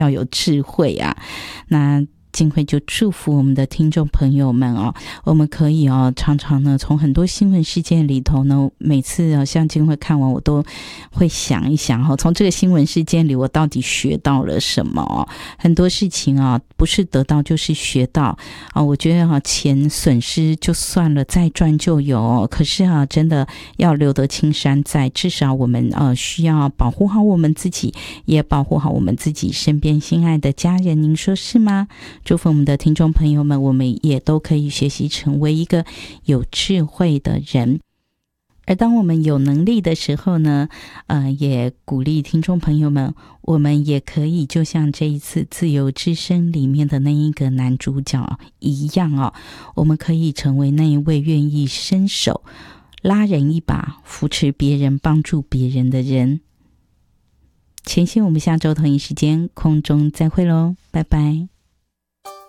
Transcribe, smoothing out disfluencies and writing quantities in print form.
要有智慧啊。那静慧就祝福我们的听众朋友们我们可以常常呢从很多新闻事件里头呢，每次像静慧看完我都会想一想从这个新闻事件里我到底学到了什么很多事情不是得到就是学到我觉得钱损失就算了，再赚就有可是真的要留得青山在，至少我们需要保护好我们自己，也保护好我们自己身边心爱的家人，您说是吗？祝福我们的听众朋友们，我们也都可以学习成为一个有智慧的人。而当我们有能力的时候呢，也鼓励听众朋友们，我们也可以就像这一次自由之声里面的那一个男主角一样我们可以成为那一位愿意伸手拉人一把，扶持别人，帮助别人的人。前行我们下周同一时间空中再会咯，拜拜。